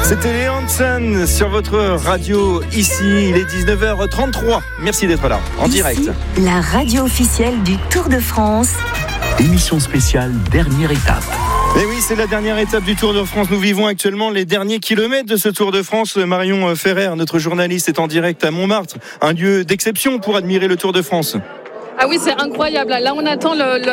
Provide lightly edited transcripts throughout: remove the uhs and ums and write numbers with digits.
C'était les Hanson sur votre radio ici. Il est 19h33. Merci d'être là, en direct. La radio officielle du Tour de France. Émission spéciale, dernière étape. Et oui, c'est la dernière étape du Tour de France. Nous vivons actuellement les derniers kilomètres de ce Tour de France. Marion Ferrer, notre journaliste, est en direct à Montmartre, un lieu d'exception pour admirer le Tour de France. Ah oui, c'est incroyable. Là, on attend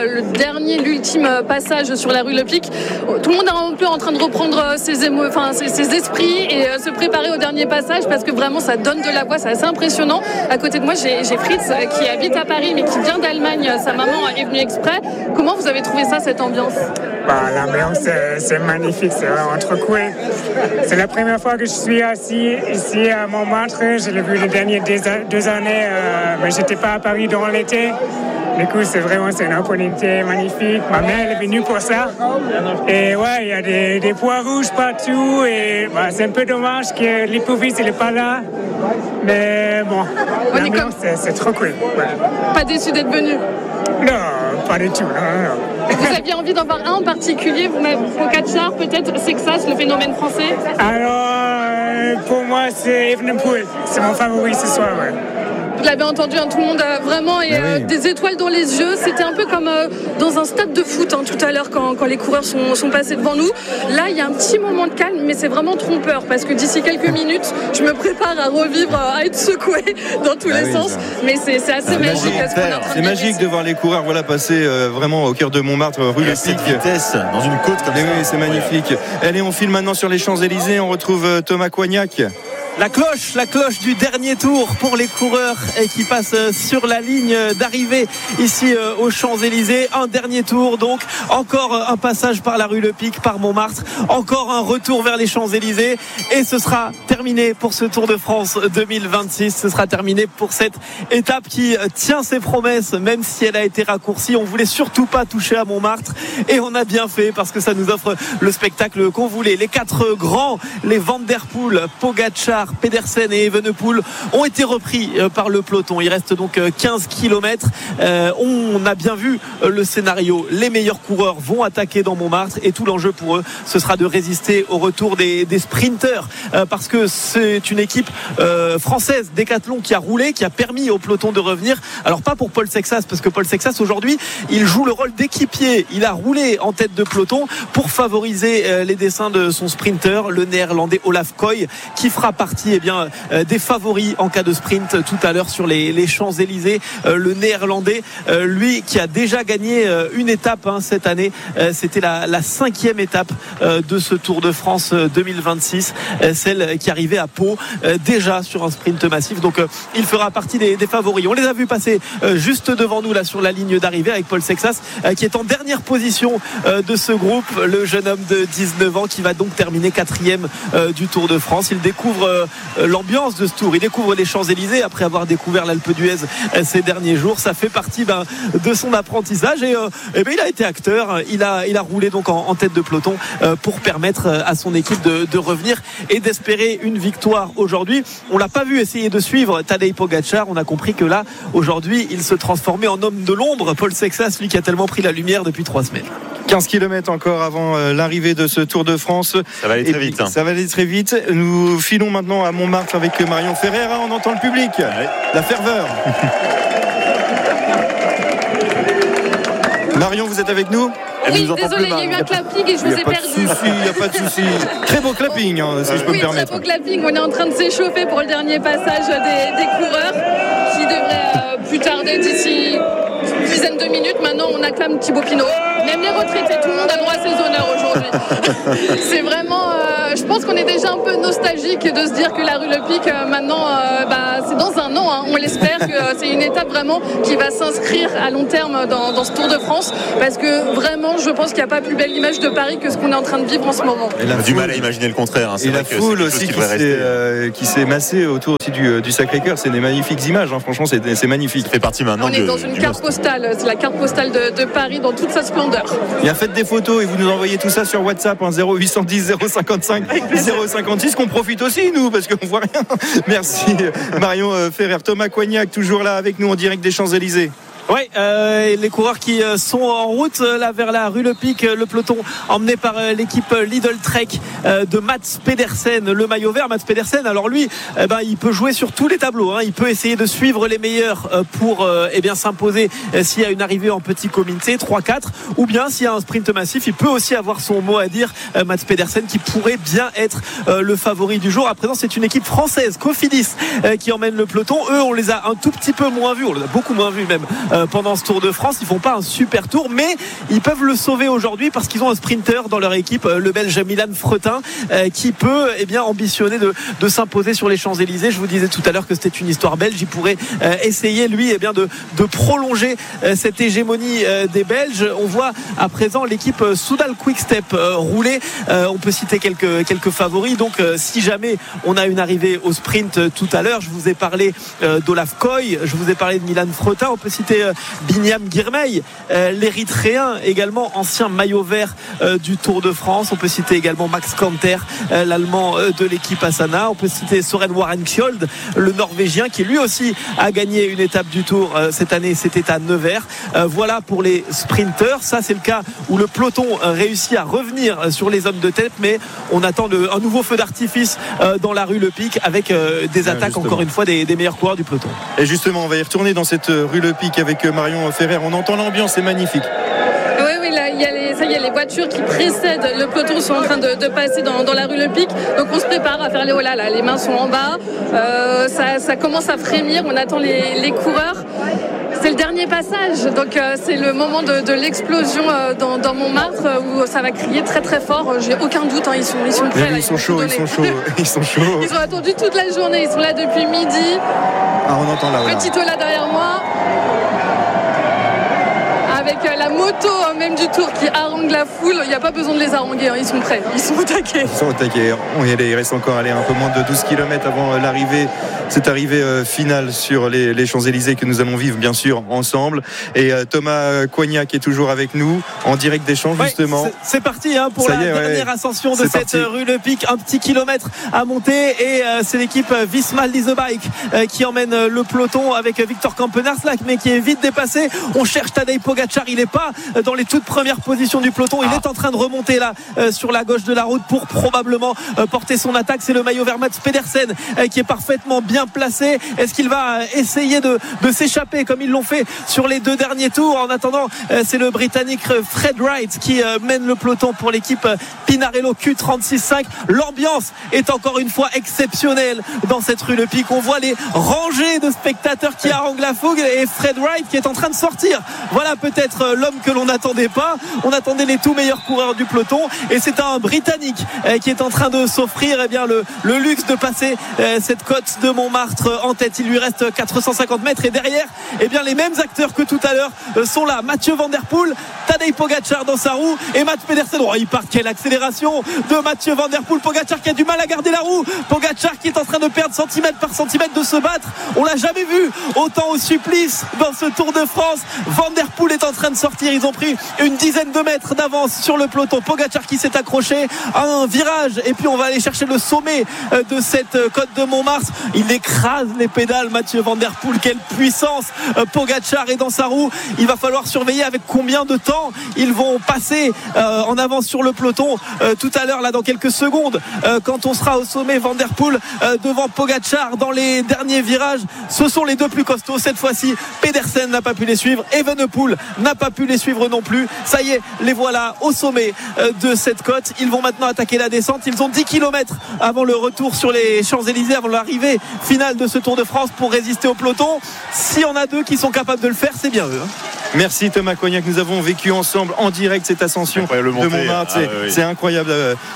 l'ultime passage sur la rue Le Pic. Tout le monde est un peu en train de reprendre ses esprits et se préparer au dernier passage parce que vraiment, ça donne de la voix. C'est assez impressionnant. À côté de moi, j'ai Fritz qui habite à Paris mais qui vient d'Allemagne. Sa maman est venue exprès. Comment vous avez trouvé ça, cette ambiance ? L'ambiance, c'est magnifique. C'est vraiment trop cool. C'est la première fois que je suis assis ici à Montmartre. Je l'ai vu les dernières 2 années, mais j'étais pas à Paris durant l'été. Du coup, c'est une opportunité magnifique. Ma mère est venue pour ça. Et ouais, il y a des pois rouges partout. Et c'est un peu dommage que l'hypoviste n'est pas là. Mais bon, l'ambiance, c'est trop cool. Ouais. Pas déçu d'être venu ? Non, pas du tout. Non. Vous aviez envie d'en voir un en particulier, Pogačar, peut-être Sexas, le phénomène français ? Alors, pour moi, c'est Evenepoel. C'est mon favori ce soir, ouais. Vous l'avez entendu, tout le monde a vraiment des étoiles dans les yeux. C'était un peu comme dans un stade de foot tout à l'heure quand les coureurs sont passés devant nous. Là, il y a un petit moment de calme, mais c'est vraiment trompeur parce que d'ici quelques minutes, je me prépare à revivre, à être secoué dans tous les sens. Mais c'est assez magique. C'est magique de voir les coureurs passer vraiment au cœur de Montmartre, rue Le Pic. Vitesse dans une côte comme ça. Oui, c'est magnifique. Allez, on file maintenant sur les Champs-Élysées. On retrouve Thomas Coignac. La cloche du dernier tour pour les coureurs qui passent sur la ligne d'arrivée ici aux Champs-Élysées. Un dernier tour, donc encore un passage par la rue Le Pic, par Montmartre, encore un retour vers les Champs-Élysées et ce sera terminé pour ce Tour de France 2026. Ce sera terminé pour cette étape qui tient ses promesses, même si elle a été raccourcie. On voulait surtout pas toucher à Montmartre et on a bien fait parce que ça nous offre le spectacle qu'on voulait. Les 4 grands, les Van der Poel, Pogačar, Pedersen et Evenepoel ont été repris par le peloton. Il reste donc 15 km. On a bien vu le scénario. Les meilleurs coureurs vont attaquer dans Montmartre et tout l'enjeu pour eux, ce sera de résister au retour des sprinters parce que c'est une équipe française, Decathlon, qui a roulé, qui a permis au peloton de revenir. Alors pas pour Paul Sexas parce que Paul Sexas aujourd'hui, il joue le rôle d'équipier. Il a roulé en tête de peloton pour favoriser les dessins de son sprinter, le néerlandais Olaf Koy, qui fera partie des favoris en cas de sprint tout à l'heure sur les Champs-Élysées. Le néerlandais, lui qui a déjà gagné une étape cette année, c'était la 5e étape de ce Tour de France 2026, celle qui arrivait à Pau, déjà sur un sprint massif. Donc il fera partie des favoris. On les a vus passer juste devant nous là sur la ligne d'arrivée avec Paul Sexas qui est en dernière position de ce groupe, le jeune homme de 19 ans qui va donc terminer 4e du Tour de France. Il découvre l'ambiance de ce tour, il découvre les Champs-Élysées après avoir découvert l'Alpe d'Huez ces derniers jours. Ça fait partie de son apprentissage et il a été acteur. Il a roulé donc en tête de peloton pour permettre à son équipe de revenir et d'espérer une victoire aujourd'hui. On l'a pas vu essayer de suivre Tadej Pogačar. On a compris que là aujourd'hui il se transformait en homme de l'ombre. Paul Sexas, lui qui a tellement pris la lumière depuis 3 semaines. 15 km encore avant l'arrivée de ce Tour de France. Ça va aller très vite. Ça va aller très vite. Nous filons maintenant à Montmartre avec Marion Ferrer. On entend le public. Ouais. La ferveur. Marion, vous êtes avec nous ? Oui, désolé, il y a eu un clapping et je vous ai perdu. Il n'y a pas de souci. Très beau clapping, si je peux me permettre. Très beau clapping. On est en train de s'échauffer pour le dernier passage des coureurs qui devrait plus tarder d'ici une dizaine de minutes. Maintenant, on acclame Thibaut Pinot. Même les retraités, tout le monde a droit à ses honneurs aujourd'hui. C'est vraiment... je pense qu'on est déjà un peu nostalgique de se dire que la rue Le Pic, maintenant, c'est dans un an. On l'espère que c'est une étape vraiment qui va s'inscrire à long terme dans ce Tour de France. Parce que vraiment, je pense qu'il n'y a pas plus belle image de Paris que ce qu'on est en train de vivre en ce moment. On a du mal à imaginer le contraire. Et la foule aussi qui s'est massée autour aussi du Sacré-Cœur. C'est des magnifiques images. Franchement, c'est magnifique. Ça fait partie maintenant on est dans une carte postale. C'est la carte postale de Paris dans toute sa splendeur. Et faites des photos et vous nous envoyez tout ça sur WhatsApp 0810 055 056 qu'on profite aussi nous parce qu'on voit rien. Merci Marion Ferrer. Thomas Coignac toujours là avec nous en direct des Champs-Élysées. Oui, les coureurs qui sont en route là vers la rue Le Pic, le peloton emmené par l'équipe Lidl Trek de Mats Pedersen, le maillot vert. Mats Pedersen, alors lui, il peut jouer sur tous les tableaux, hein. Il peut essayer de suivre les meilleurs pour s'imposer s'il y a une arrivée en petit comité 3-4, ou bien s'il y a un sprint massif, il peut aussi avoir son mot à dire, Mats Pedersen, qui pourrait bien être le favori du jour. À présent, c'est une équipe française, Cofidis, qui emmène le peloton. Eux, on les a un tout petit peu moins vus, on les a beaucoup moins vus même pendant ce Tour de France. Ils font pas un super tour, mais ils peuvent le sauver aujourd'hui parce qu'ils ont un sprinter dans leur équipe, le Belge Milan Fretin, qui peut ambitionner de s'imposer sur les Champs-Élysées. Je vous disais tout à l'heure que c'était une histoire belge. Il pourrait essayer lui de prolonger cette hégémonie des Belges. On voit à présent l'équipe Soudal Quick-Step rouler. On peut citer quelques favoris. Donc si jamais on a une arrivée au sprint tout à l'heure, je vous ai parlé d'Olaf Koy, je vous ai parlé de Milan Fretin, on peut citer Binyam Girmay, l'Érythréen, également ancien maillot vert du Tour de France. On peut citer également Max Kanter, l'Allemand de l'équipe Astana. On peut citer Soren Warenkjold, le Norvégien, qui lui aussi a gagné une étape du Tour cette année. C'était à Nevers. Voilà pour les sprinteurs. Ça, c'est le cas où le peloton réussit à revenir sur les hommes de tête, mais on attend un nouveau feu d'artifice dans la rue Le Pic avec des attaques, justement, encore une fois, des meilleurs coureurs du peloton. Et justement, on va y retourner dans cette rue Le Pic avec Marion Ferrer. On entend l'ambiance, c'est magnifique. Oui, là, il y a les voitures qui précèdent le peloton sont en train de passer dans la rue Le Pic. Donc on se prépare à faire les holas là. Les mains sont en bas. Ça commence à frémir. On attend les coureurs. C'est le dernier passage, donc c'est le moment de l'explosion dans Montmartre où ça va crier très très fort. J'ai aucun doute, hein, ils sont prêts. Ils sont chauds. Ils ont attendu toute la journée, ils sont là depuis midi. Ah, on entend là. Petit Ola derrière moi. Avec la moto même du Tour qui harangue la foule, il n'y a pas besoin de les haranguer, hein. Ils sont prêts, ils sont au taquet. Il reste encore un peu moins de 12 km avant l'arrivée, cette arrivée finale sur les Champs-Élysées que nous allons vivre bien sûr ensemble. Et Thomas Coignac est toujours avec nous en direct des Champs, justement. C'est parti pour la dernière ascension de cette rue Le Pic, un petit kilomètre à monter, et c'est l'équipe Visma Lease Bike qui emmène le peloton avec Victor Kampenaerts, mais qui est vite dépassé. On cherche Tadej Pogacar, il n'est pas dans les toutes premières positions du peloton, il est en train de remonter là sur la gauche de la route pour probablement porter son attaque. C'est le maillot vert Mats Pedersen qui est parfaitement bien placé. Est-ce qu'il va essayer de s'échapper comme ils l'ont fait sur les deux derniers tours? En attendant, c'est le Britannique Fred Wright qui mène le peloton pour l'équipe Pinarello Q36.5. L'ambiance est encore une fois exceptionnelle dans cette rue Le Pic. On voit les rangées de spectateurs qui haranguent la foule et Fred Wright qui est en train de sortir. Voilà peut-être l'homme que l'on n'attendait pas. On attendait les tout meilleurs coureurs du peloton, et c'est un Britannique qui est en train de s'offrir le luxe de passer cette côte de Montmartre en tête. Il lui reste 450 mètres, et derrière les mêmes acteurs que tout à l'heure sont là. Mathieu Van Der Poel, Tadej Pogacar dans sa roue, et Mats Pedersen. Il part, quelle accélération de Mathieu Van Der Poel. Pogacar qui a du mal à garder la roue, Pogacar qui est en train de perdre centimètre par centimètre, de se battre. On l'a jamais vu autant au supplice dans ce Tour de France. Van Der Poel est en train de sortir. Ils ont pris une dizaine de mètres d'avance sur le peloton. Pogacar qui s'est accroché à un virage, et puis on va aller chercher le sommet de cette côte de Montmartre. Il écrase les pédales, Mathieu Van Der Poel. Quelle puissance! Pogacar est dans sa roue. Il va falloir surveiller avec combien de temps ils vont passer en avance sur le peloton tout à l'heure, là dans quelques secondes, quand on sera au sommet. Van Der Poel devant Pogacar dans les derniers virages. Ce sont les deux plus costauds cette fois-ci. Pedersen n'a pas pu les suivre, Evenepoel n'a pas pu les suivre non plus. Ça y est, les voilà au sommet de cette côte. Ils vont maintenant attaquer la descente. Ils ont 10 km avant le retour sur les Champs-Élysées, avant l'arrivée finale de ce Tour de France, pour résister au peloton. S'il y en a deux qui sont capables de le faire, c'est bien eux. Merci Thomas Coignac, nous avons vécu ensemble en direct cette ascension de Montmartre. C'est incroyable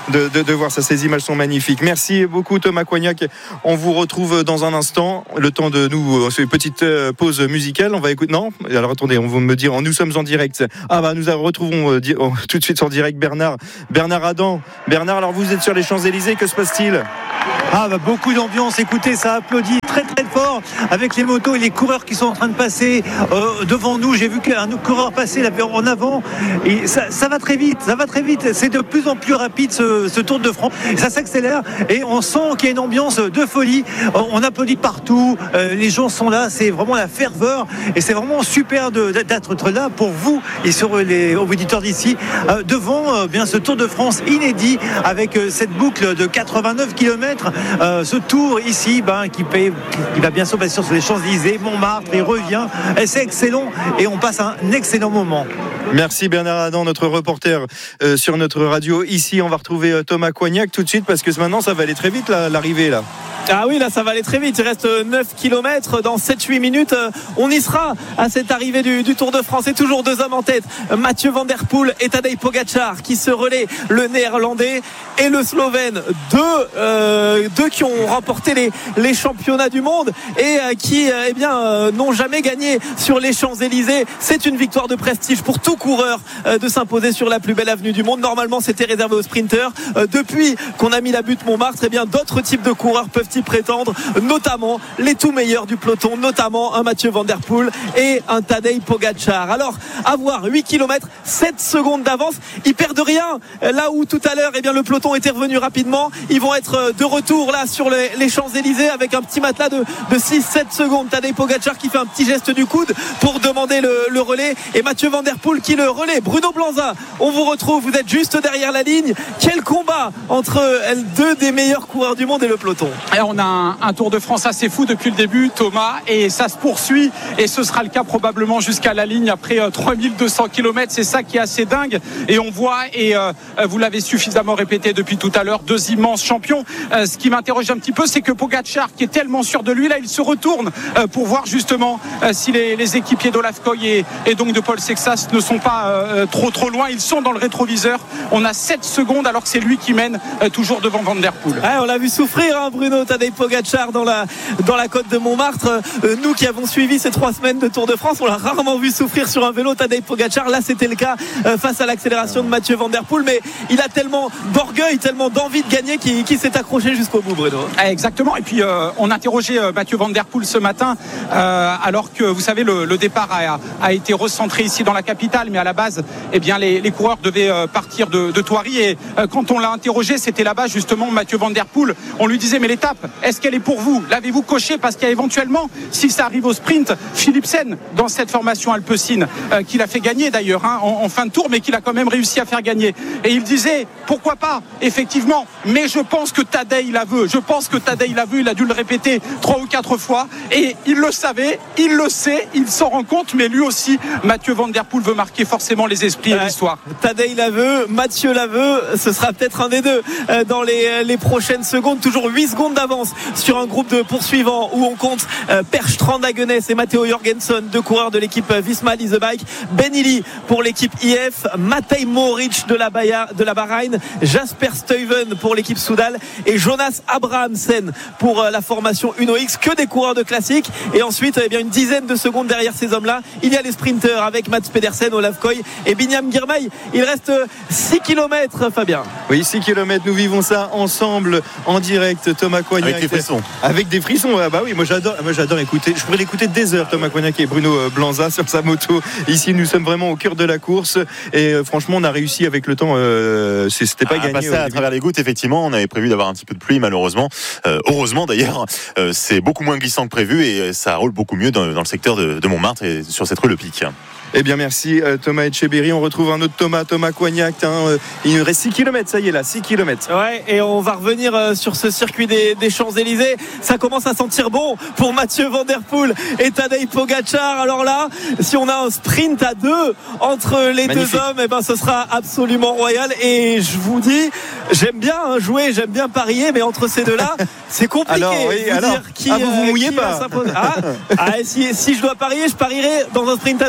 de voir ça, ces images sont magnifiques. Merci beaucoup Thomas Coignac, on vous retrouve dans un instant, le temps de nous faire une petite pause musicale. On va écouter, non, alors attendez, on va me dire, nous sommes en direct. Nous retrouvons tout de suite en direct Bernard Adam. Bernard, alors vous êtes sur les Champs-Élysées, que se passe-t-il? Beaucoup d'ambiance, écoutez, ça applaudit très très fort avec les motos et les coureurs qui sont en train de passer devant nous. J'ai vu qu'un coureur passer là en avant et ça va très vite, c'est de plus en plus rapide ce Tour de France, ça s'accélère et on sent qu'il y a une ambiance de folie, on applaudit partout, les gens sont là, c'est vraiment la ferveur et c'est vraiment super d'être là pour vous et sur les auditeurs d'ici devant bien ce Tour de France inédit avec cette boucle de 89 km. Ce tour ici qui va bien sûr sur les Champs-Élysées, Montmartre, il revient et c'est excellent et on passe un excellent moment. Merci Bernard Adam, notre reporter sur notre radio. Ici on va retrouver Thomas Coignac tout de suite parce que maintenant ça va aller très vite l'arrivée là. Ah oui, là ça va aller très vite, il reste 9 km dans 7-8 minutes, on y sera à cette arrivée du Tour de France et toujours deux hommes en tête, Mathieu Van Der Poel et Tadej Pogačar qui se relaient, le néerlandais et le slovène, deux qui ont remporté les championnats du monde et qui n'ont jamais gagné sur les Champs-Élysées. C'est une victoire de prestige pour tout coureur de s'imposer sur la plus belle avenue du monde. Normalement c'était réservé aux sprinteurs, depuis qu'on a mis la butte Montmartre, d'autres types de coureurs peuvent y prétendre, notamment les tout meilleurs du peloton, notamment un Mathieu Van Der Poel et un Tadej Pogačar. Alors, avoir 8 km, 7 secondes d'avance, ils perdent rien. Là où tout à l'heure, le peloton était revenu rapidement, ils vont être de retour là sur les Champs-Élysées avec un petit matelas de 6-7 secondes. Tadej Pogačar qui fait un petit geste du coude pour demander le relais et Mathieu Van Der Poel qui le relaie. Bruno Blanza, on vous retrouve, vous êtes juste derrière la ligne. Quel combat entre deux des meilleurs coureurs du monde et le peloton. On a un Tour de France assez fou depuis le début, Thomas, et ça se poursuit et ce sera le cas probablement jusqu'à la ligne après 3200 km. C'est ça qui est assez dingue et on voit, et vous l'avez suffisamment répété depuis tout à l'heure, deux immenses champions. Ce qui m'interroge un petit peu, c'est que Pogačar, qui est tellement sûr de lui, là il se retourne pour voir justement si les équipiers d'Olaf Koy et donc de Paul Sexas ne sont pas trop loin. Ils sont dans le rétroviseur. On a 7 secondes alors que c'est lui qui mène toujours devant Van Der Poel. On l'a vu souffrir, Bruno, Tadej Pogačar dans la côte de Montmartre. Nous qui avons suivi ces 3 semaines de Tour de France, on l'a rarement vu souffrir sur un vélo, Tadej Pogačar. Là c'était le cas face à l'accélération de Mathieu Van Der Poel, mais il a tellement d'orgueil, tellement d'envie de gagner qui s'est accroché jusqu'au bout, Bruno. Exactement, et puis on interrogeait Mathieu Van Der Poel ce matin alors que vous savez le départ a été recentré ici dans la capitale, mais à la base les coureurs devaient partir de Thoiry et quand on l'a interrogé, c'était là-bas justement Mathieu Van Der Poel. On lui disait mais l'étape, est-ce qu'elle est pour vous? L'avez-vous coché? Parce qu'il y a éventuellement, si ça arrive au sprint, Philipsen dans cette formation alpecin qui l'a fait gagner d'ailleurs en fin de tour, mais qu'il a quand même réussi à faire gagner. Et il disait pourquoi pas, effectivement, mais je pense que Tadej la veut. Il a dû le répéter 3 ou 4 fois et il le savait, il le sait, il s'en rend compte, mais lui aussi, Mathieu Van Der Poel veut marquer forcément les esprits et l'histoire. Tadej la veut, Mathieu la veut, ce sera peut-être un des deux dans les prochaines secondes. Toujours 8 secondes d'avance sur un groupe de poursuivants où on compte Perstrand Hagenes et Matteo Jorgensen, deux coureurs de l'équipe Visma Lease a Bike, Ben Illy pour l'équipe IF, Matej Mohoric de la Bahreïn, Jasper Stuyven pour l'équipe Soudal et Jonas Abrahamsen pour la formation Uno X. Que des coureurs de classique. Et ensuite une dizaine de secondes derrière ces hommes-là, il y a les sprinteurs avec Mats Pedersen, Olaf Koy et Binyam Girmay. Il reste 6 km, Fabien. Oui, 6 km, nous vivons ça ensemble en direct, Thomas Coignac. Avec des frissons. Avec des frissons, oui, moi j'adore écouter. Je pourrais l'écouter des heures, Thomas Coignac et Bruno Blanza sur sa moto. Ici, nous sommes vraiment au cœur de la course et franchement, on a réussi avec le temps. C'était pas gagné. Passer à travers les gouttes, effectivement, on avait prévu d'avoir un petit peu de pluie, malheureusement. Heureusement d'ailleurs, c'est beaucoup moins glissant que prévu et ça roule beaucoup mieux dans le secteur de Montmartre et sur cette rue Le Pic. Eh bien merci Thomas Etcheberry. On retrouve un autre Thomas Coignac. Il nous reste 6 km, ça y est là, 6 km. Ouais, et on va revenir sur ce circuit des Champs-Élysées. Ça commence à sentir bon pour Mathieu Van Der Poel et Tadej Pogačar. Alors là, si on a un sprint à 2 entre les deux hommes, ce sera absolument royal. Et je vous dis, j'aime bien jouer, j'aime bien parier, mais entre ces deux-là, c'est compliqué. Vous vous mouillez pas. Si je dois parier, je parierai dans un sprint à 2 sur Mathieu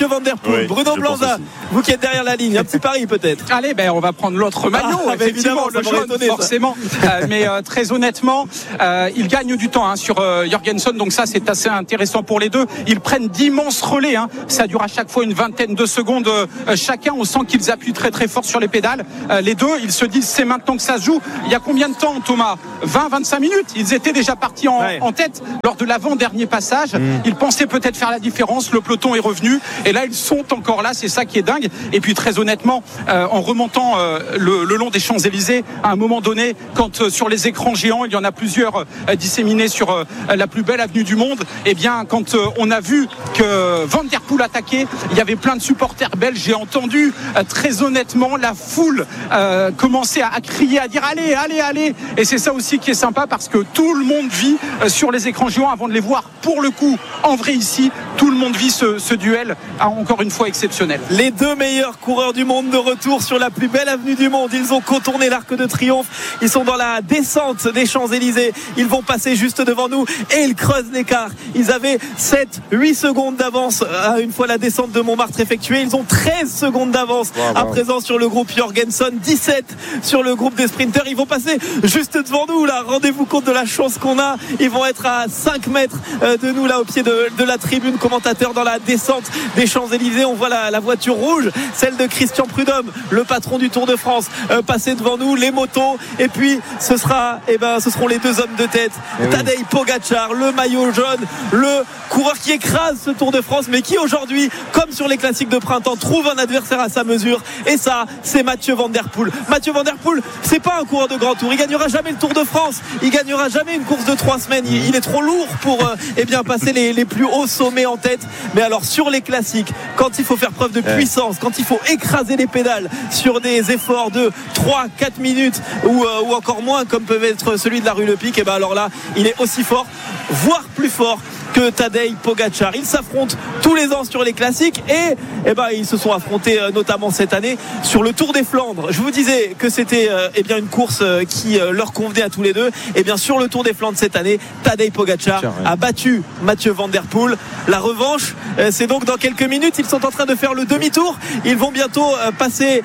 Mathieu Van Der Poel, Bruno Blanza, vous qui êtes derrière la ligne, un petit pari peut-être. Allez, on va prendre l'autre maillot, effectivement, le jaune, forcément. Mais très honnêtement, ils gagnent du temps sur Jorgensen, donc ça c'est assez intéressant pour les deux. Ils prennent d'immenses relais, ça dure à chaque fois une vingtaine de secondes chacun. On sent qu'ils appuient très très fort sur les pédales. Les deux, ils se disent c'est maintenant que ça se joue. Il y a combien de temps, Thomas? 20-25 minutes. Ils étaient déjà partis en tête lors de l'avant-dernier passage. Ils pensaient peut-être faire la différence. Le peloton est revenu et là ils sont encore là. C'est ça qui est dingue. Et puis très honnêtement, en remontant le long des Champs-Élysées, à un moment donné, quand sur les écrans géants, il y en a plusieurs disséminés sur la plus belle avenue du monde, et bien quand on a vu que Van Der Poel attaquait, il y avait plein de supporters belges. J'ai entendu très honnêtement la foule commencer à crier, à dire allez, allez, allez. Et c'est ça aussi qui est sympa, parce que tout le monde vit sur les écrans géants avant de les voir pour le coup en vrai ici. Tout le monde vit ce duel encore une fois exceptionnel. Les deux meilleurs coureurs du monde de retour sur la plus belle avenue du monde. Ils ont contourné l'Arc de Triomphe. Ils sont dans la descente des Champs-Élysées. Ils vont passer juste devant nous et ils creusent l'écart. Ils avaient 7-8 secondes d'avance une fois la descente de Montmartre effectuée. Ils ont 13 secondes d'avance à présent sur le groupe Jorgensen, 17 sur le groupe des sprinters. Ils vont passer juste devant nous là. Rendez-vous compte de la chance qu'on a. Ils vont être à 5 mètres de nous là, au pied de la tribune commentateur, dans la descente des Champs-Élysées. On voit la voiture rouge, celle de Christian Prudhomme, le patron du Tour de France, passer devant nous, les motos, et puis ce seront les deux hommes de tête, Tadej Pogačar, le maillot jaune, le coureur qui écrase ce Tour de France, mais qui aujourd'hui, comme sur les classiques de printemps, trouve un adversaire à sa mesure, et ça c'est Mathieu Van Der Poel. Mathieu Van Der Poel, c'est pas un coureur de grand tour, il gagnera jamais le Tour de France, il gagnera jamais une course de 3 semaines, il est trop lourd pour passer les plus hauts sommets en tête. Mais alors sur les classiques, quand il faut faire preuve de puissance, quand il faut écraser les pédales sur des efforts de 3-4 minutes ou encore moins, comme peut être celui de la rue Le Pic, et alors là il est aussi fort, voire plus fort que Tadej Pogačar. Ils s'affrontent tous les ans sur les classiques et ils se sont affrontés notamment cette année sur le Tour des Flandres. Je vous disais que c'était une course qui leur convenait à tous les deux. Et bien sur le Tour des Flandres cette année, Tadej Pogačar a battu Mathieu Van Der Poel. La revanche, c'est donc dans quelques minutes. Ils sont en train de faire le demi-tour. Ils vont bientôt passer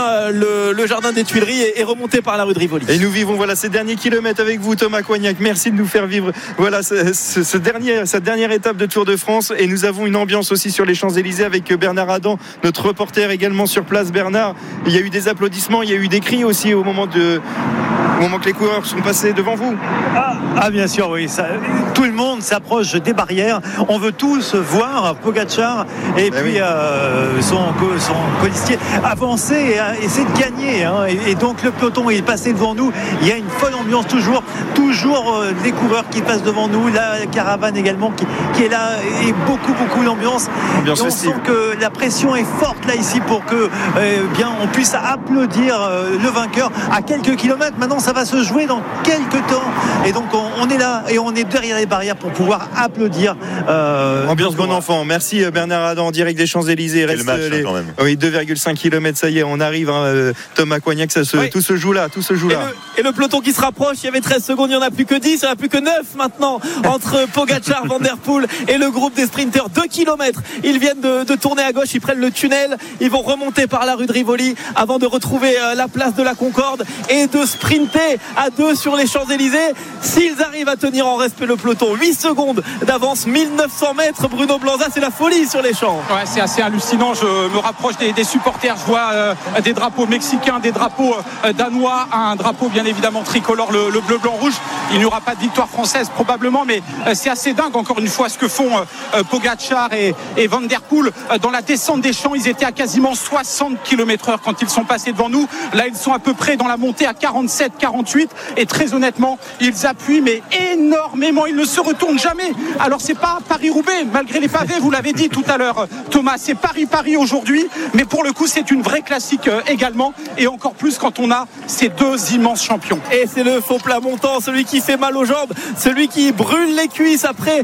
le jardin des Tuileries et remonter par la rue de Rivoli. Et nous vivons ces derniers kilomètres avec vous, Thomas Coignac. Merci de nous faire vivre cette dernière étape de Tour de France, et nous avons une ambiance aussi sur les Champs-Élysées avec Bernard Adam, notre reporter également sur place. Bernard, il y a eu des applaudissements, il y a eu des cris aussi au moment que les coureurs sont passés devant vous. Bien sûr, oui. Tout le monde s'approche des barrières. On veut tous voir Pogačar et son colistier avancer et essayer de gagner. Et donc le peloton est passé devant nous. Il y a une folle ambiance toujours les coureurs qui passent devant nous, la caravane également qui est là, et beaucoup d'ambiance. Et on sent que la pression est forte là ici pour que on puisse applaudir le vainqueur à quelques kilomètres. Maintenant ça va se jouer dans quelques temps, et donc on est là et on est derrière les barrières pour pouvoir applaudir. Ambiance bon enfant. Merci Bernard Adam en direct des Champs-Élysées. Quel match quand même. 2,5 km, ça y est, on arrive. Thomas Coignac, tout se joue là. Et le peloton qui se rapproche. Il y avait 13 secondes, il n'y en a plus que 10, il n'y en a plus que 9 maintenant entre Pogačar, Van Der Poel et le groupe des sprinters. 2 km. Ils viennent de tourner à gauche, ils prennent le tunnel, ils vont remonter par la rue de Rivoli avant de retrouver la place de la Concorde et de sprinter à 2 sur les Champs-Élysées. S'ils arrivent à tenir en respect le peloton, 8 secondes d'avance, 1900 mètres. Bruno Blanza, c'est la folie sur les champs. Ouais, c'est assez hallucinant. Je me rapproche des supporters, je vois des drapeaux mexicains, des drapeaux danois, un drapeau bien évidemment tricolore, le bleu, blanc, rouge. Il n'y aura pas de victoire française probablement, mais c'est assez dingue encore une fois ce que font Pogačar et Van Der Poel. Dans la descente des champs, ils étaient à quasiment 60 km/h quand ils sont passés devant nous. Là, ils sont à peu près dans la montée à 47, 48, et très honnêtement, ils appuient mais énormément. Ils ne se retournent jamais. Alors c'est pas Paris-Roubaix malgré les pavés, vous l'avez dit tout à l'heure Thomas, c'est Paris aujourd'hui, mais pour le coup c'est une vraie classique également, et encore plus quand on a ces deux immenses champions. Et c'est le faux plat montant, celui qui fait mal aux jambes, celui qui brûle les cuisses après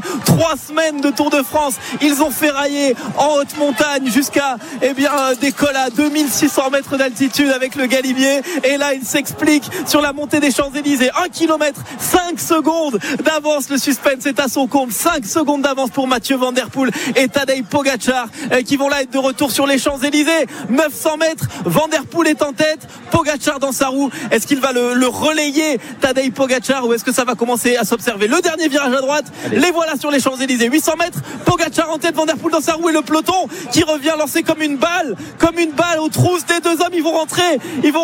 3 semaines de Tour de France. Ils ont ferraillé en haute montagne jusqu'à des cols à 2600 mètres d'altitude avec le Galibier. Et là, il s'explique sur la montée des Champs-Élysées. 1 km, 5 secondes d'avance. Le suspense est à son comble. 5 secondes d'avance pour Mathieu Van Der Poel et Tadej Pogačar qui vont là être de retour sur les Champs-Élysées. 900 mètres, Van Der Poel est en tête, Pogačar dans sa roue. Est-ce qu'il va le relayer, Tadej Pogačar, ou est-ce que ça va commencer à s'observer? Le dernier virage à droite, les voilà sur les Champs-Élysées. 800 mètres, Pogačar en tête, Van Der Poel dans sa roue et le peloton qui revient lancer comme une balle aux trousses des deux hommes. Ils vont rentrer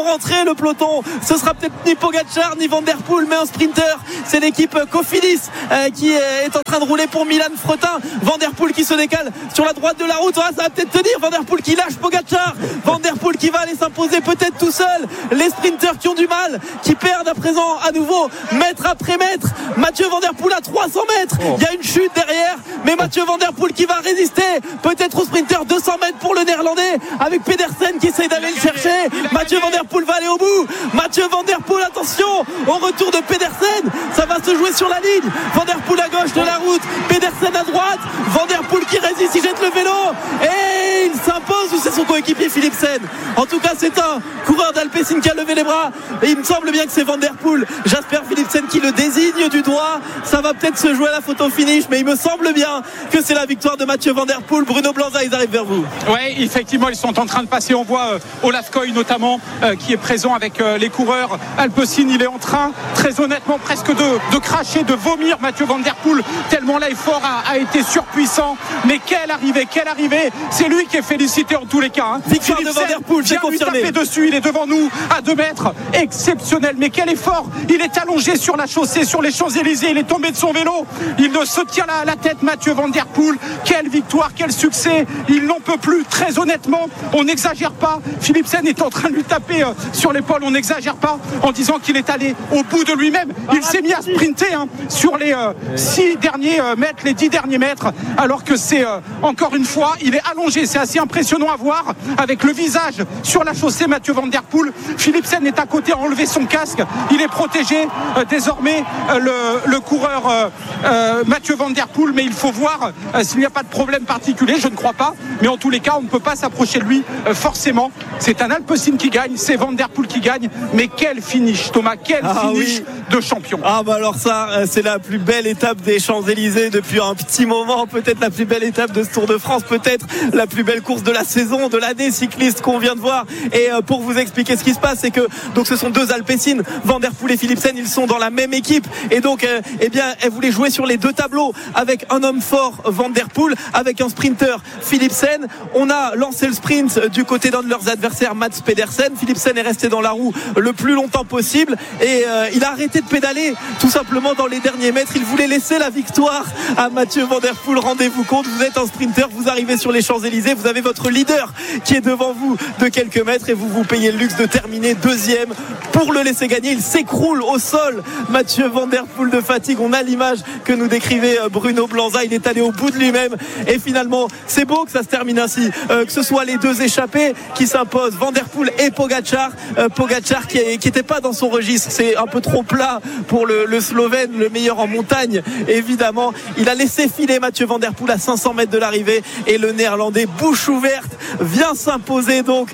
le peloton. Ce sera peut-être ni Pogačar ni Van Der Poel, mais un sprinter. C'est l'équipe Cofidis qui est en train de rouler pour Milan Fretin. Van Der Poel qui se décale sur la droite de la route. Ça va peut-être tenir. Van Der Poel qui lâche Pogačar. Van Der Poel qui va aller s'imposer peut-être tout seul. Les sprinters qui ont du mal, qui perdent à présent à nouveau mètre après mètre. Mathieu Van Der Poel à 300 mètres. Il y a une chute derrière, mais Mathieu Van Der Poel qui va résister peut-être au sprinter. 200 mètres pour le néerlandais avec Pedersen qui essaye d'aller le chercher. Mathieu Van Der Poel va aller au bout. Mathieu Van Der Poel, attention au retour de Pedersen, ça va se jouer sur la ligne. Van Der Poel à gauche de la route, Pedersen à droite. Van Der Poel qui résiste, il jette le vélo et il s'impose, ou c'est son coéquipier Philipsen? En tout cas, c'est un coureur d'Alpecin qui a levé les bras et il me semble bien que c'est Van Der Poel, Jasper Philipsen qui le désigne du doigt. Ça va peut-être se jouer à la photo finish, mais il me semble bien que c'est la victoire de Mathieu Van Der Poel. Bruno Blanza, ils arrivent vers vous. Ouais, effectivement, ils sont en train de passer. On voit Olaf Koy notamment qui est présent avec les coureurs Alpecin. Il est en train, très honnêtement, presque de cracher, de vomir Mathieu Van Der Poel, tellement l'effort a été surpuissant. Mais quelle arrivée! C'est lui qui est félicité en tous les cas. Victoire de Van Der Poel, c'est confirmé. Taper dessus, il est devant nous à 2 mètres. Exceptionnel, mais quel effort! Il est allongé sur la chaussée, sur les Champs-Élysées. Il est tombé de son vélo. Il se tient la tête, Mathieu Van Der Poel. Quelle victoire, quel succès! Il n'en peut plus. Très honnêtement, on n'exagère pas. Philipsen est en train de lui taper sur l'épaule. On n'exagère pas en disant qu'il est allé au bout de lui-même. Il s'est mis à sprinter sur les 6 derniers mètres, les 10 derniers mètres, alors que c'est encore une fois, il est allongé. C'est assez impressionnant à voir avec le visage sur la chaussée. Mathieu Van Der Poel. Philipsen est à côté, a enlevé son casque. Il est protégé désormais, le coureur Mathieu Van Der Poel, mais il faut voir s'il n'y a pas de problème particulier. Je ne crois pas, mais en tous les cas, on ne peut pas s'approcher de lui forcément. C'est un Alpecin qui gagne, c'est Van Der Poel qui gagne, mais quel finish, Thomas, quel finish de champion. Alors ça, c'est la plus belle étape des Champs-Élysées depuis un petit moment, peut-être la plus belle étape de ce Tour de France, peut-être la plus belle course de la saison, de l'année cycliste qu'on vient de voir. Et pour vous expliquer ce qui se passe, c'est que donc ce sont 2 Alpecin, Van Der Poel et Philipsen, ils sont dans la même équipe et donc elle voulait jouer sur les 2 tableaux avec un homme fort, Van Der Poel, avec un sprinter, Philipsen. On a lancé le sprint du côté d'un de leurs adversaires, Mats Pedersen. Philipsen est resté dans la roue le plus longtemps possible et il a arrêté de pédaler tout simplement dans les derniers mètres. Il voulait laisser la victoire à Mathieu Van Der Poel. Rendez-vous compte, vous êtes un sprinter, vous arrivez sur les Champs-Élysées, vous avez votre leader qui est devant vous de quelques mètres et vous payez le luxe de terminer 2e pour le laisser gagner. Il s'écroule au sol, Mathieu Van Der Poel, de fatigue. On a l'image que nous décrivait Bruno Blanza. Il est allé au bout de lui-même et finalement c'est beau que ça se termine ainsi, que ce soit les 2 échappés qui s'imposent, Van Der Poel et Pogačar. Pogačar qui était pas dans son registre, c'est un peu trop plat pour le Slovène, le meilleur en montagne évidemment. Il a laissé filer Mathieu Van Der Poel à 500 mètres de l'arrivée et le néerlandais, bouche ouverte, vient s'imposer donc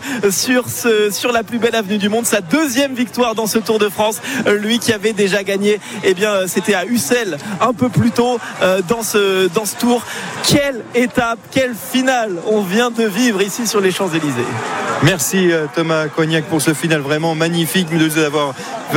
sur la plus belle avenue du monde. Sa 2e victoire dans ce Tour de France, lui qui avait déjà gagné, c'était à Ussel un peu plus tôt dans ce Tour. Quelle étape, quelle finale on vient de vivre ici sur les Champs-Élysées. Merci Thomas Cognac pour ce final vraiment magnifique de nous avoir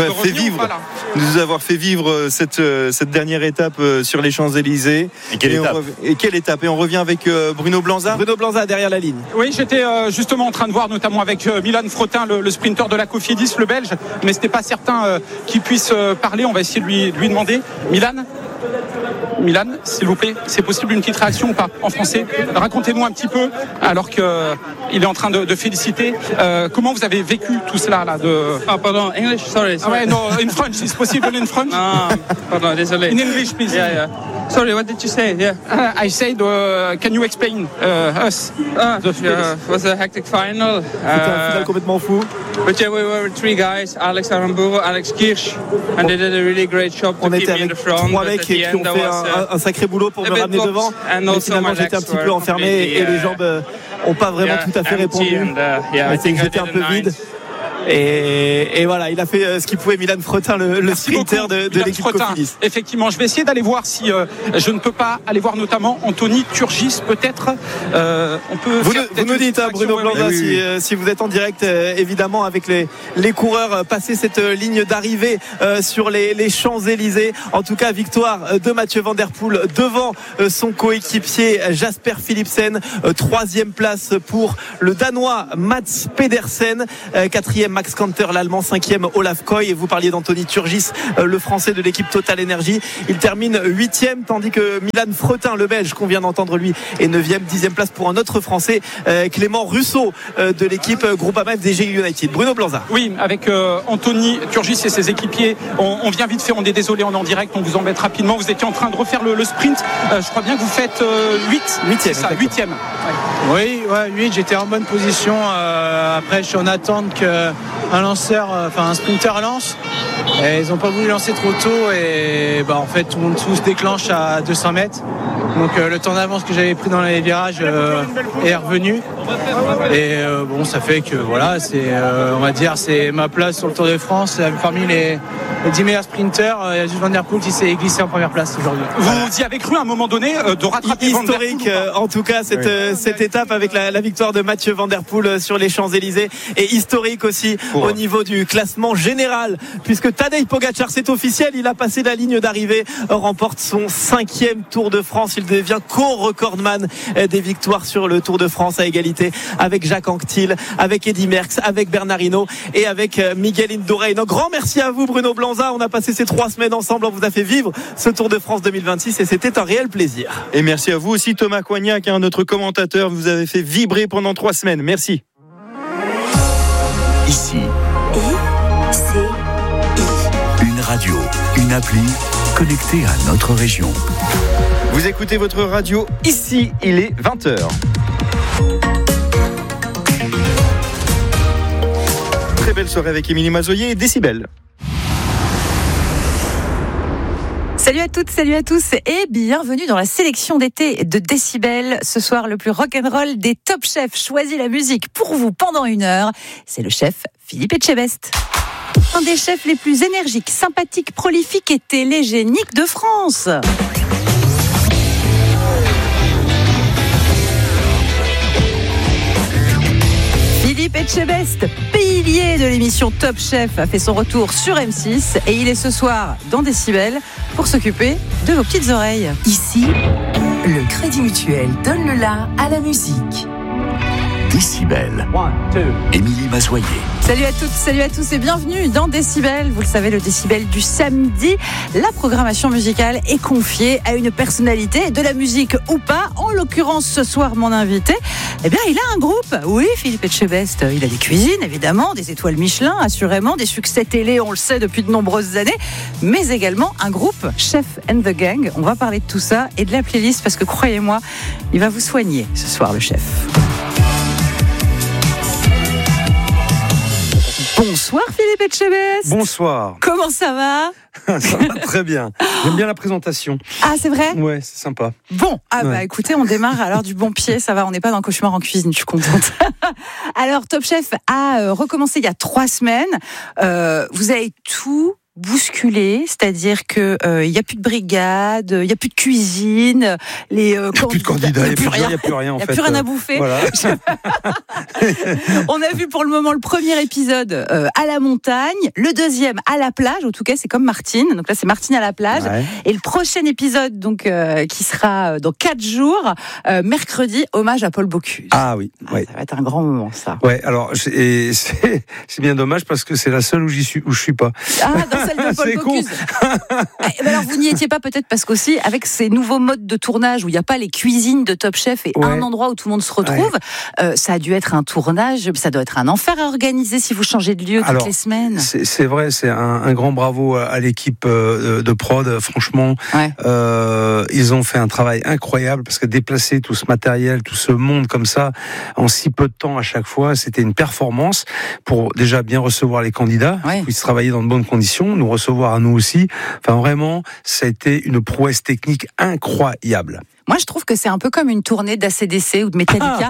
fait vivre cette dernière étape sur les Champs-Élysées. Et quelle étape. Et on revient avec Bruno Blanza. Bruno Blanza derrière la ligne. Oui, j'étais justement en train de voir notamment avec Milan Fretin, le sprinter de la Cofidis, le Belge, mais c'était pas certain qu'il puisse parler. On va essayer de lui demander. Milan, s'il vous plaît, c'est possible une petite réaction ou pas en français? Racontez-nous un petit peu, alors qu'il est en train de féliciter. Comment vous avez vécu tout cela là pardon, English, sorry. Ah ouais, no, in French, it's possible in French? Ah, pardon, désolé. In English, please. Yeah. Sorry, what did you say? Yeah, I said, can you explain us? It was a hectic final. C'était un final complètement fou. But yeah, we were 3 guys: Alex Aramburu, Alex Kirsch, and they did a really great job to keep me in the front. 3 mecs qui ont fait un sacré boulot pour me ramener devant. Mais finalement, j'étais un petit peu enfermé et les jambes n'ont pas vraiment tout à fait répondu. J'étais un peu vide. Et voilà, il a fait ce qu'il pouvait, Milan Fretin, le sprinter de l'équipe Cofidis. Effectivement, je vais essayer d'aller voir si je ne peux pas aller voir notamment Anthony Turgis, peut-être. On peut. Vous nous dites, Bruno Blanza, si vous êtes en direct, évidemment, avec les coureurs passer cette ligne d'arrivée sur les Champs-Élysées. En tout cas, victoire de Mathieu Van Der Poel devant son coéquipier Jasper Philipsen. 3e place pour le Danois Mats Pedersen. 4e Max Kanter, l'Allemand. 5e Olaf Koy. Et vous parliez d'Anthony Turgis, le Français de l'équipe Total Energy. Il termine 8e, tandis que Milan Fretin, le Belge qu'on vient d'entendre, lui, est 9e. 10e place pour un autre Français, Clément Russo, de l'équipe Groupama FDJ United. Bruno Blanza. Oui, avec Anthony Turgis et ses équipiers, on vient vite fait, on est désolé, on est en direct, on vous embête rapidement. Vous étiez en train de refaire le sprint. Je crois bien que vous faites 8e. C'est ça, 8e. Oui, 8, j'étais en bonne position. Après, je suis en attente qu'un un sprinter lance. Et ils n'ont pas voulu lancer trop tôt et en fait tout le monde se déclenche à 200 mètres. Donc le temps d'avance que j'avais pris dans les virages est revenu. Et ça fait que voilà, on va dire c'est ma place sur le Tour de France. Parmi les 10 meilleurs sprinters, il y a juste Van Der Poel qui s'est glissé en première place aujourd'hui. Vous y avez cru à un moment donné de rattraper historique, en tout cas cette étape avec la victoire de Mathieu Van Der Poel sur les Champs-Élysées, et historique aussi au niveau du classement général, puisque Tadej Pogačar, c'est officiel, il a passé la ligne d'arrivée, remporte son 5e Tour de France. Il devient co-recordman des victoires sur le Tour de France, à égalité avec Jacques Anquetil, avec Eddy Merckx, avec Bernard Hinault et avec Miguel Indurain. Un grand merci à vous, Bruno Blanza. On a passé ces 3 semaines ensemble, on vous a fait vivre ce Tour de France 2026 et c'était un réel plaisir. Et merci à vous aussi, Thomas Coignac, notre commentateur. Vous avez fait vibrer pendant 3 semaines. Merci. Ici. Une radio, une appli connectée à notre région. Vous écoutez votre radio, ici il est 20h. Très belle soirée avec Émilie Mazoyer et Décibel. Salut à toutes, salut à tous et bienvenue dans la sélection d'été de Décibel. Ce soir, le plus rock'n'roll des top chefs choisit la musique pour vous pendant 1 heure. C'est le chef Philippe Etchebest. Un des chefs les plus énergiques, sympathiques, prolifiques et télégéniques de France. Philippe Etchebest, pilier de l'émission Top Chef, a fait son retour sur M6 et il est ce soir dans Décibel pour s'occuper de vos petites oreilles. Ici, le Crédit Mutuel donne le la à la musique. Décibel. Émilie Mazoyer. Salut à toutes, salut à tous et bienvenue dans Décibel. Vous le savez, le Décibel du samedi, la programmation musicale est confiée à une personnalité, de la musique ou pas. En l'occurrence, ce soir, mon invité, il a un groupe. Oui, Philippe Etchebest, il a des cuisines, évidemment, des étoiles Michelin, assurément, des succès télé, on le sait, depuis de nombreuses années, mais également un groupe, Chef and the Gang. On va parler de tout ça et de la playlist parce que, croyez-moi, il va vous soigner ce soir, le chef. Bonsoir Philippe Etchebest. Bonsoir. Comment ça va? Ça va très bien. J'aime bien la présentation. Ah, c'est vrai? Ouais, c'est sympa. Bon, écoutez, on démarre alors du bon pied, ça va, on n'est pas dans Cauchemar en cuisine, je suis contente. Alors, Top Chef a recommencé il y a 3 semaines. Vous avez tout bousculé, c'est-à-dire que il y a plus de brigade, il y a plus de cuisine, il y a plus de candidats, il y a plus rien en fait. Il y a plus rien à bouffer. Voilà. On a vu pour le moment le premier épisode à la montagne, le deuxième à la plage, en tout cas c'est comme Martine, donc là c'est Martine à la plage, et le prochain épisode donc qui sera dans 4 jours, mercredi, hommage à Paul Bocuse. Ah oui, ouais. Ça va être un grand moment ça. Ouais, alors c'est bien dommage parce que c'est la seule où je suis pas. Ah, dans celle de Paul Bocuse. Alors vous n'y étiez pas peut-être parce qu'aussi avec ces nouveaux modes de tournage où il n'y a pas les cuisines de Top Chef et un endroit où tout le monde se retrouve, ça a dû être un tournage, ça doit être un enfer à organiser si vous changez de lieu toutes les semaines. C'est vrai, c'est un grand bravo à l'équipe de prod, franchement. Ils ont fait un travail incroyable parce que déplacer tout ce matériel, tout ce monde comme ça, en si peu de temps à chaque fois, c'était une performance pour déjà bien recevoir les candidats, qu'ils puissent travailler dans de bonnes conditions, nous recevoir à nous aussi. Enfin, vraiment, ça a été une prouesse technique incroyable. Moi, je trouve que c'est un peu comme une tournée d'ACDC ou de Metallica.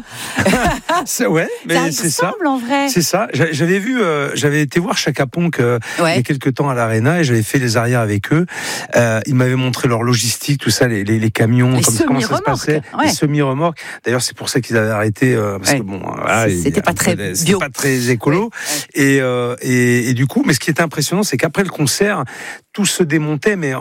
Mais c'est ça. En vrai. C'est ça. J'avais été voir Chaka Ponk il y a quelques temps à l'Arena et j'avais fait les arrières avec eux. Ils m'avaient montré leur logistique, tout ça, les camions, comment ça se passait, les semi-remorques. D'ailleurs, c'est pour ça qu'ils avaient arrêté parce que c'était pas très bio, c'était pas très écolo. Et du coup, mais ce qui était impressionnant, c'est qu'après le concert, tout se démontait, mais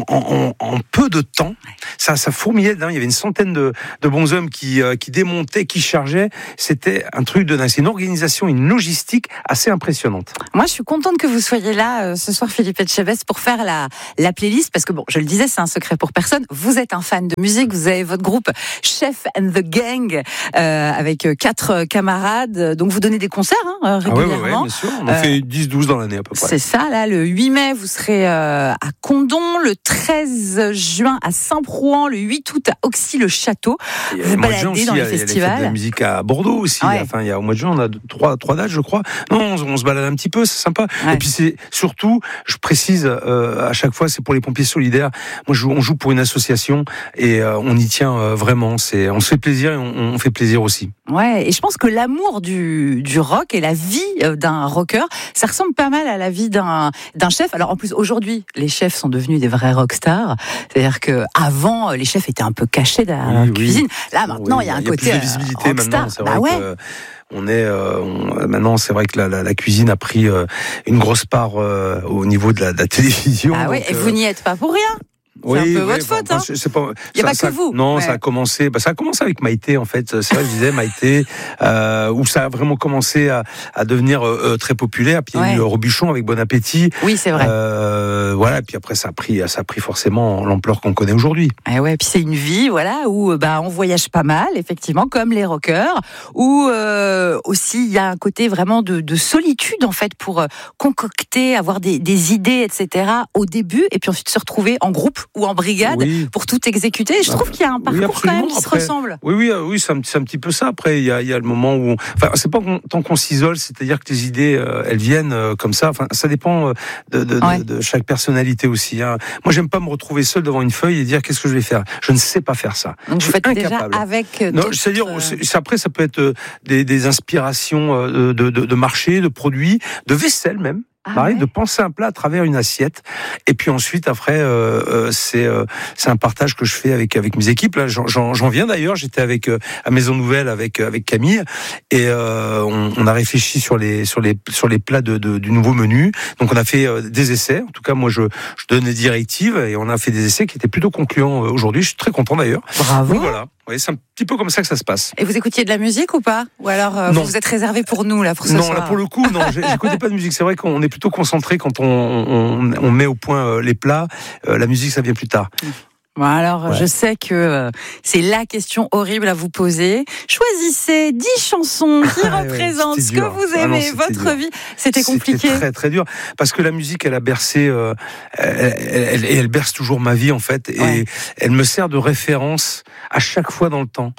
en peu de temps, ça fourmillait. Il y avait une centaine de bonshommes qui démontaient, qui chargeaient. C'était un truc de dingue. C'est une organisation, une logistique assez impressionnante. Moi, je suis contente que vous soyez là ce soir, Philippe Etchebest, pour faire la playlist, parce que bon, je le disais, c'est un secret pour personne. Vous êtes un fan de musique, vous avez votre groupe Chef and the Gang avec 4 camarades. Donc, vous donnez des concerts régulièrement. Bien sûr. On en fait 10-12 dans l'année à peu près. C'est ça. Là, le 8 mai, vous serez à Condom, le 13 juin à Saint-Prouan, le 8 août à Auxy-le-Château. Vous baladez dans les festivals. Il y a de la musique à Bordeaux aussi. Enfin, il y a au mois de juin, on a 3 dates, je crois. Non, on se balade un petit peu, c'est sympa. Et puis c'est surtout, je précise à chaque fois, c'est pour les pompiers solidaires. Moi, on joue pour une association et on y tient vraiment. On se fait plaisir et on fait plaisir aussi. Ouais, et je pense que l'amour du rock et la vie d'un rocker, ça ressemble pas mal à la vie d'un chef. Alors en plus, aujourd'hui, les chefs sont devenus des vrais rockstars. C'est-à-dire que avant, les chefs étaient un peu cachés derrière la cuisine. Là, maintenant, il y a un côté plus de visibilité rockstar. Maintenant. C'est vrai que maintenant, c'est vrai que la cuisine a pris une grosse part au niveau de la télévision. Ah oui, et vous n'y êtes pas pour rien. C'est un peu votre faute, hein. Il n'y a pas que vous. Non, ça a commencé avec Maïté, en fait. C'est vrai, je disais Maïté, où ça a vraiment commencé à devenir très populaire. Puis il y a eu Robuchon avec Bon Appétit. Oui, c'est vrai. Voilà. Puis après, ça a pris forcément l'ampleur qu'on connaît aujourd'hui. Et ouais. Puis c'est une vie, voilà, où on voyage pas mal, effectivement, comme les rockers, où aussi il y a un côté vraiment de solitude, en fait, pour concocter, avoir des idées, etc. au début, et puis ensuite se retrouver en groupe ou en brigade pour tout exécuter. Je trouve qu'il y a un parcours quand même qui se ressemble. Oui, c'est un petit peu ça. Après, il y a le moment où, enfin, c'est pas tant qu'on s'isole, c'est-à-dire que les idées, elles viennent comme ça. Enfin, ça dépend de chaque personnalité aussi. Hein. Moi, j'aime pas me retrouver seul devant une feuille et dire qu'est-ce que je vais faire. Je ne sais pas faire ça. Donc, vous faites incapable. Déjà avec. Non, c'est-à-dire, après, ça peut être des inspirations de marché, de produits, de vaisselle même. De penser un plat à travers une assiette, et puis ensuite après c'est un partage que je fais avec mes équipes. Là, j'en viens d'ailleurs. J'étais à Maison Nouvelle avec Camille et on a réfléchi sur les plats du nouveau menu. Donc on a fait des essais. En tout cas, moi je donne les directives et on a fait des essais qui étaient plutôt concluants aujourd'hui. Je suis très content d'ailleurs. Bravo. Donc voilà. Oui, c'est un petit peu comme ça que ça se passe. Et vous écoutiez de la musique ou pas ? Ou alors vous êtes réservé pour nous là pour ce soir ? Non, là pour le coup, non, j'écoutais pas de musique. C'est vrai qu'on est plutôt concentré quand on met au point les plats. La musique, ça vient plus tard. Bon, alors, je sais que c'est la question horrible à vous poser. Choisissez 10 chansons qui représentent ce que vous aimez, votre vie. C'était compliqué. C'était très, très dur. Parce que la musique, elle a bercé, elle berce toujours ma vie, en fait. Et elle me sert de référence à chaque fois dans le temps.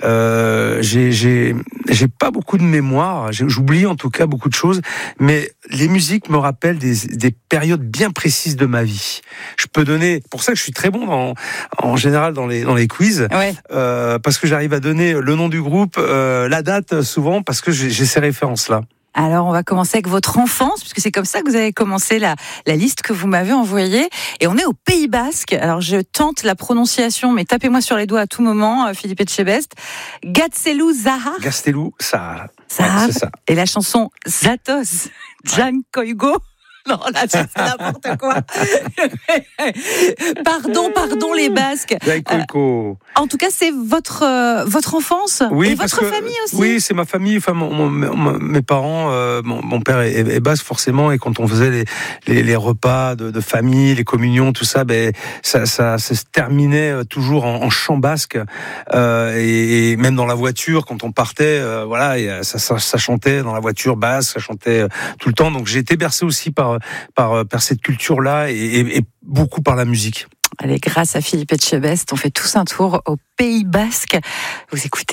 J'ai pas beaucoup de mémoire. J'oublie, en tout cas, beaucoup de choses. Mais les musiques me rappellent des périodes bien précises de ma vie. Je peux donner, pour ça que je suis très bon en général dans les quiz, parce que j'arrive à donner le nom du groupe, la date souvent, parce que j'ai ces références-là. Alors, on va commencer avec votre enfance, puisque c'est comme ça que vous avez commencé la liste que vous m'avez envoyée. Et on est au Pays Basque. Alors, je tente la prononciation, mais tapez-moi sur les doigts à tout moment, Philippe Etchebest. Gaztelu Zahar. Gaztelu Zahar. C'est ça. Et la chanson Zatoz Jan Koigo. Non, là, c'est n'importe quoi. Pardon, les Basques. En tout cas, c'est votre enfance et votre famille aussi. Oui, c'est ma famille. Enfin, mes parents, mon père est basque forcément, et quand on faisait les repas de famille, les communions, tout ça, ça se terminait toujours en chant basque, et même dans la voiture quand on partait, ça chantait dans la voiture basque, ça chantait tout le temps. Donc j'ai été bercé aussi par cette culture-là et beaucoup par la musique. Allez, grâce à Philippe Etchebest, on fait tous un tour au Pays Basque. Vous écoutez